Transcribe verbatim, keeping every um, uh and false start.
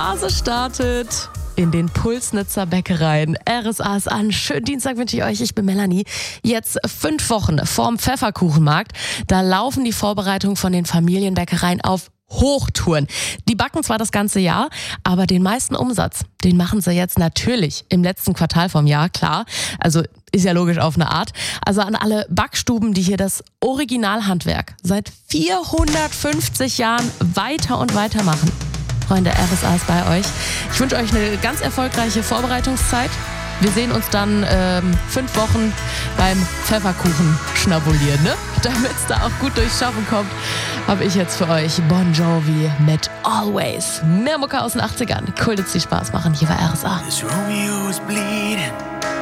Phase startet in den Pulsnitzer Bäckereien. R S A ist an. Schönen Dienstag wünsche ich euch. Ich bin Melanie. Jetzt fünf Wochen vorm Pfefferkuchenmarkt. Da laufen die Vorbereitungen von den Familienbäckereien auf Hochtouren. Die backen zwar das ganze Jahr, aber den meisten Umsatz, den machen sie jetzt natürlich im letzten Quartal vom Jahr, klar. Also ist ja logisch auf eine Art. Also an alle Backstuben, die hier das Originalhandwerk seit vierhundertfünfzig Jahren weiter und weiter machen. Freunde, R S A ist bei euch. Ich wünsche euch eine ganz erfolgreiche Vorbereitungszeit. Wir sehen uns dann ähm, fünf Wochen beim Pfefferkuchen schnabulieren, ne? Damit es da auch gut durchs Schaffen kommt, habe ich jetzt für euch Bon Jovi mit Always. Mehr Mucke aus den achtzigern. Cool, dass die Spaß machen. Hier bei R S A. This Romeo is bleeding.